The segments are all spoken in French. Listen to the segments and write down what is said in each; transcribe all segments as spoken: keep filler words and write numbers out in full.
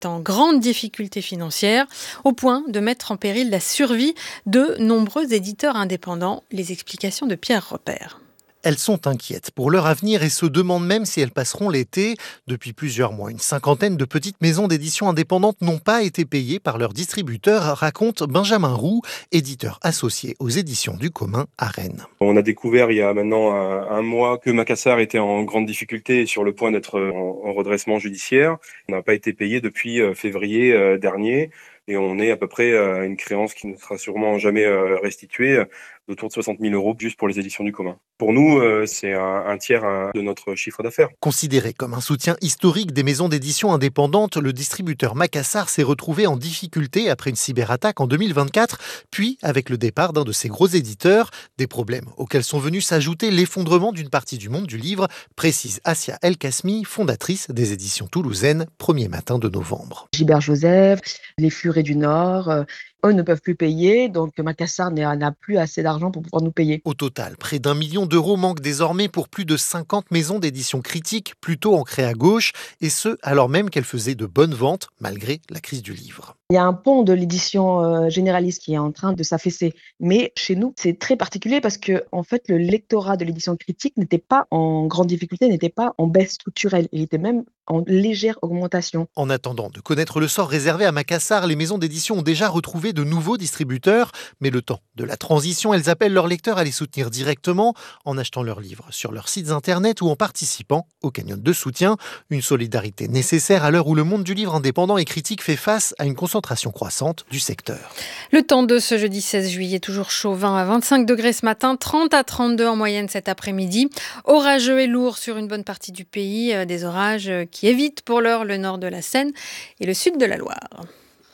en grande difficulté financière, au point de mettre en péril la survie de nombreux éditeurs indépendants. Les explications de Pierre Repère. Elles sont inquiètes pour leur avenir et se demandent même si elles passeront l'été. Depuis plusieurs mois, une cinquantaine de petites maisons d'édition indépendantes n'ont pas été payées par leurs distributeurs, raconte Benjamin Roux, éditeur associé aux éditions du Commun à Rennes. On a découvert il y a maintenant un, un mois que Macassar était en grande difficulté et sur le point d'être en, en redressement judiciaire. On n'a pas été payé depuis février euh, dernier. Et on est à peu près à une créance qui ne sera sûrement jamais restituée, d'autour de soixante mille euros juste pour les éditions du Commun. Pour nous, c'est un, un tiers de notre chiffre d'affaires. Considéré comme un soutien historique des maisons d'édition indépendantes, le distributeur Macassar s'est retrouvé en difficulté après une cyberattaque en deux mille vingt-quatre, puis avec le départ d'un de ses gros éditeurs. Des problèmes auxquels sont venus s'ajouter l'effondrement d'une partie du monde du livre, précise Assia El Kasmi, fondatrice des éditions toulousaines, premier matin de novembre. Gilbert Joseph, les Furets du Nord, euh, eux ne peuvent plus payer, donc Macassar n'a plus assez d'argent pour pouvoir nous payer. Au total, près d'un million d'euros manquent désormais pour plus de cinquante maisons d'édition critiques, plutôt ancrées à gauche, et ce, alors même qu'elles faisaient de bonnes ventes, malgré la crise du livre. Il y a un pont de l'édition euh, généraliste qui est en train de s'affaisser, mais chez nous, c'est très particulier parce que, en fait, le lectorat de l'édition critique n'était pas en grande difficulté, n'était pas en baisse structurelle, il était même en légère augmentation. En attendant de connaître le sort réservé à Macassar, les maisons d'édition ont déjà retrouvé de nouveaux distributeurs. Mais le temps de la transition, elles appellent leurs lecteurs à les soutenir directement en achetant leurs livres sur leurs sites internet ou en participant aux cagnottes de soutien. Une solidarité nécessaire à l'heure où le monde du livre indépendant et critique fait face à une concentration croissante du secteur. Le temps de ce jeudi seize juillet, toujours chaud, vingt à vingt-cinq degrés ce matin, trente à trente-deux en moyenne cet après-midi. Orageux et lourd sur une bonne partie du pays, des orages qui évitent pour l'heure le nord de la Seine et le sud de la Loire.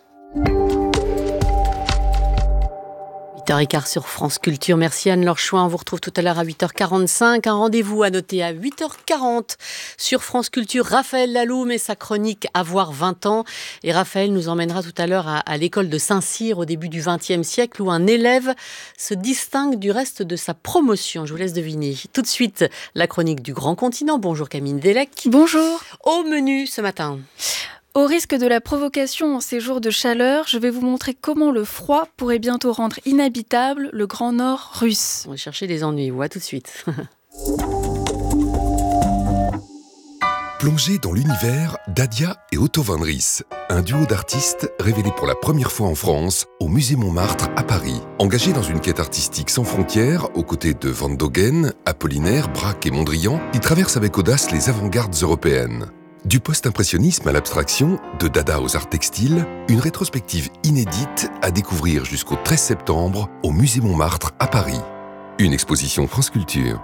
huit heures quinze sur France Culture. Merci Anne-Laure Chouin. On vous retrouve tout à l'heure à huit heures quarante-cinq. Un rendez-vous à noter à huit heures quarante sur France Culture. Raphaël Laloum et sa chronique Avoir vingt ans. Et Raphaël nous emmènera tout à l'heure à, à l'école de Saint-Cyr au début du vingtième siècle où un élève se distingue du reste de sa promotion. Je vous laisse deviner. Tout de suite, la chronique du Grand Continent. Bonjour Camille Delec. Bonjour. Au menu ce matin. Au risque de la provocation en ces jours de chaleur, je vais vous montrer comment le froid pourrait bientôt rendre inhabitable le Grand Nord russe. On va chercher les ennuis, ouais, tout de suite. Plongez dans l'univers d'Adia et Otto van Ries, un duo d'artistes révélé pour la première fois en France au Musée Montmartre à Paris. Engagés dans une quête artistique sans frontières, aux côtés de Van Dogen, Apollinaire, Braque et Mondrian, ils traversent avec audace les avant-gardes européennes. Du post-impressionnisme à l'abstraction, de Dada aux arts textiles, une rétrospective inédite à découvrir jusqu'au treize septembre au Musée Montmartre à Paris. Une exposition France Culture.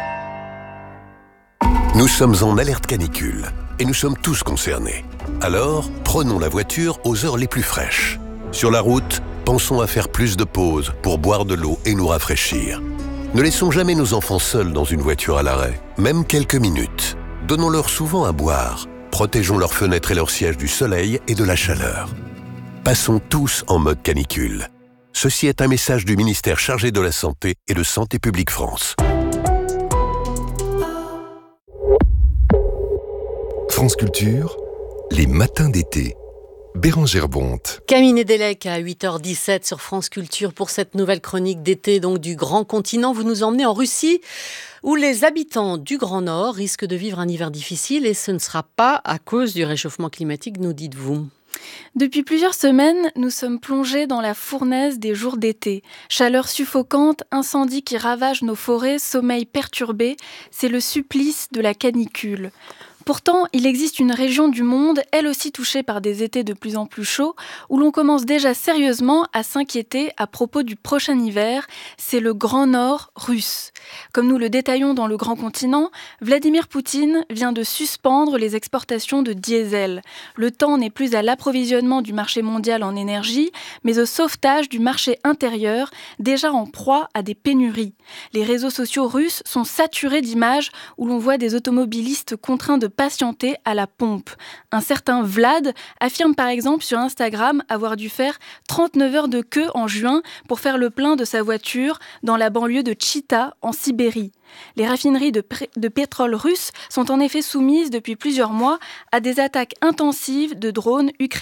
Nous sommes en alerte canicule et nous sommes tous concernés. Alors, prenons la voiture aux heures les plus fraîches. Sur la route, pensons à faire plus de pauses pour boire de l'eau et nous rafraîchir. Ne laissons jamais nos enfants seuls dans une voiture à l'arrêt, même quelques minutes. Donnons-leur souvent à boire. Protégeons leurs fenêtres et leurs sièges du soleil et de la chaleur. Passons tous en mode canicule. Ceci est un message du ministère chargé de la Santé et de Santé publique France. France Culture, les matins d'été. Bérangère Bonte. Camille Delec à huit heures dix-sept sur France Culture pour cette nouvelle chronique d'été donc du Grand Continent. Vous nous emmenez en Russie où les habitants du Grand Nord risquent de vivre un hiver difficile et ce ne sera pas à cause du réchauffement climatique, nous dites-vous. Depuis plusieurs semaines, nous sommes plongés dans la fournaise des jours d'été. Chaleur suffocante, incendies qui ravagent nos forêts, sommeil perturbé, c'est le supplice de la canicule. Pourtant, il existe une région du monde, elle aussi touchée par des étés de plus en plus chauds, où l'on commence déjà sérieusement à s'inquiéter à propos du prochain hiver, c'est le Grand Nord russe. Comme nous le détaillons dans le Grand Continent, Vladimir Poutine vient de suspendre les exportations de diesel. Le temps n'est plus à l'approvisionnement du marché mondial en énergie, mais au sauvetage du marché intérieur, déjà en proie à des pénuries. Les réseaux sociaux russes sont saturés d'images où l'on voit des automobilistes contraints de patienter à la pompe. Un certain Vlad affirme par exemple sur Instagram avoir dû faire trente-neuf heures de queue en juin pour faire le plein de sa voiture dans la banlieue de Chita, en Sibérie. Les raffineries de, pré- de pétrole russes sont en effet soumises depuis plusieurs mois à des attaques intensives de drones ukrainiens.